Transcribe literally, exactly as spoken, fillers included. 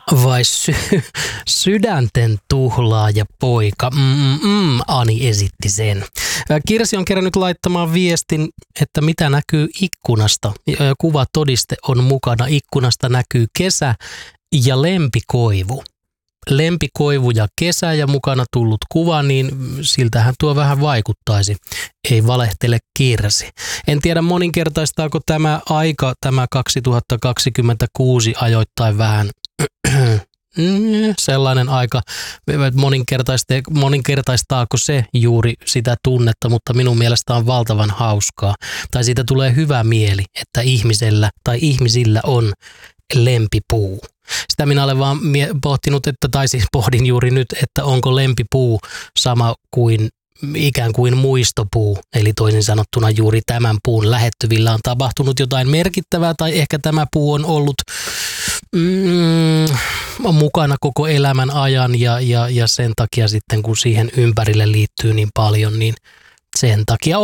vai sy- sydänten tuhlaaja poika? Mm-mm, Ani esitti sen. Kirsi on kerännyt laittamaan viestin, että mitä näkyy ikkunasta. Kuvatodiste on mukana. Ikkunasta näkyy kesä ja lempikoivu. Lempikoivu ja kesä ja mukana tullut kuva, niin siltähän tuo vähän vaikuttaisi. Ei valehtele Kirsi. En tiedä moninkertaistaako tämä aika, tämä kaksituhattakaksikymmentäkuusi ajoittain vähän sellainen aika, moninkertaistaako se juuri sitä tunnetta, mutta minun mielestä on valtavan hauskaa. Tai siitä tulee hyvä mieli, että ihmisellä tai ihmisillä on lempipuu. Sitä minä olen vaan pohtinut, että, tai siis pohdin juuri nyt, että onko lempipuu sama kuin ikään kuin muistopuu, eli toisin sanottuna juuri tämän puun lähettyvillä on tapahtunut jotain merkittävää, tai ehkä tämä puu on ollut mm, mukana koko elämän ajan, ja, ja, ja sen takia sitten, kun siihen ympärille liittyy niin paljon, niin sen takia